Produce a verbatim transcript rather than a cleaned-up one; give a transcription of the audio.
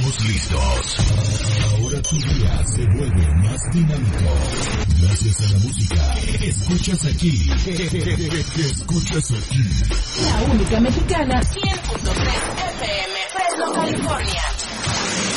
Estamos listos. Ahora tu día se vuelve más dinámico. Gracias a la música. Escuchas aquí. Escuchas aquí. La única mexicana, cien punto tres F M, Fresno, California.